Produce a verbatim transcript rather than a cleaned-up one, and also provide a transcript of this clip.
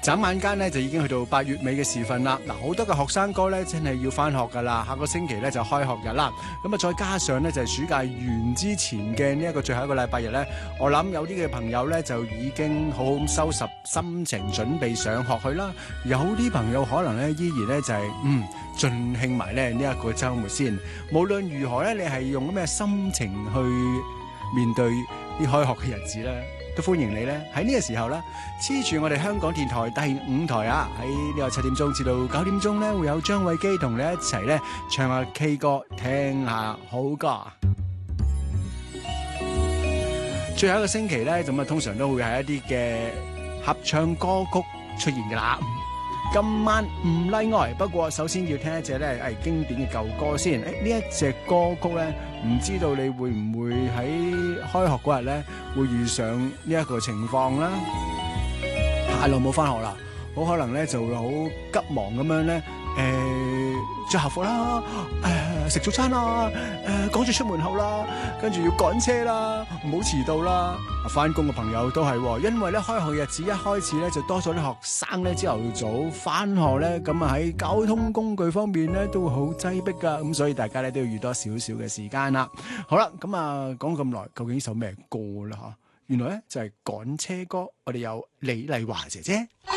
眨眼間咧就已經去到八月尾嘅時分啦。嗱，好多嘅學生哥咧真係要翻學噶啦，下個星期咧就開學日啦。咁啊，再加上咧就係暑假完之前嘅呢一個最後一個禮拜日咧，我諗有啲嘅朋友咧就已經好好收拾心情，準備上學去啦。有啲朋友可能咧依然咧就係、是、嗯盡興埋咧呢一個週末先。無論如何咧，你係用咩心情去面對啲開學嘅日子咧？都歡迎你咧，喺呢個時候咧，黐住我哋香港電台第五台啊，喺呢個七點鐘至到九點鐘咧，會有張偉基同你一齊咧唱下 K 歌，聽下好歌。最後一個星期咧，咁啊通常都會係一啲嘅合唱歌曲出現㗎啦。今晚唔例外，不過首先要聽一隻咧係經典嘅舊歌先。誒呢一隻歌曲咧，唔知道你會唔會喺開學嗰日咧會遇上呢一個情況啦？太耐冇返學啦，好可能咧就會好急忙咁樣咧，誒着校服啦，誒食早餐啦，誒趕住出門口啦，跟住要趕車啦，唔好遲到啦。返工嘅朋友都係，因為咧開學日子一開始咧就多咗啲學生咧朝頭早返學咧，咁啊喺交通工具方面咧都會好擠迫噶，咁所以大家咧都要預多少少嘅時間啦。好啦，咁啊講咁耐，究竟呢首咩歌啦？吓，原來咧就係趕車歌，我哋有李麗華姐姐。